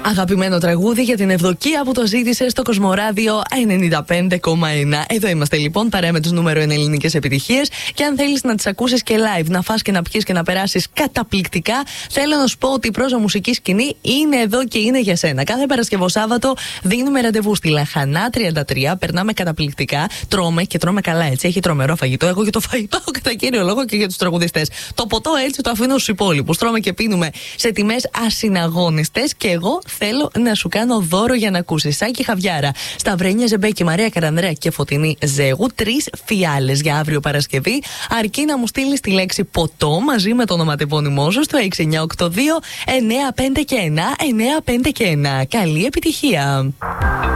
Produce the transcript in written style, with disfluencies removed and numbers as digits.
Αγαπημένο τραγούδι για την Ευδοκία που το ζήτησε στο Κοσμοράδιο 95,1. Εδώ είμαστε λοιπόν, παρέα με τους νούμερο 1 ελληνικές επιτυχίες. Και αν θέλεις να τις ακούσεις και live, να φας και να πιεις και να περάσεις καταπληκτικά, θέλω να σου πω ότι η Πρόζα Μουσική Σκηνή είναι εδώ και είναι για σένα. Κάθε Παρασκευό Σάββατο δίνουμε ραντεβού στη Λαχανά 33. Περνάμε καταπληκτικά. Τρώμε και τρώμε καλά, έτσι. Έχει τρομερό φαγητό. Εγώ για το φαγητό κατά κύριο λόγο και για τους τραγουδιστές. Το ποτό έτσι το αφήνω στους υπόλοιπους. Τρώμε και πίνουμε σε τιμές ασυναγώνιστες. Και εγώ θέλω να σου κάνω δώρο για να ακούσεις. Σάκη Χαβιάρα, Σταυρένια Ζεμπέκη, Μαρία Καρανδρέα και Φωτεινή Ζέγου. 3 φιάλες για αύριο Παρασκευή. Αρκεί να μου στείλεις τη λέξη ποτό μαζί με το ονοματεπώνυμό σου στο 6982 951 951. Καλή επιτυχία.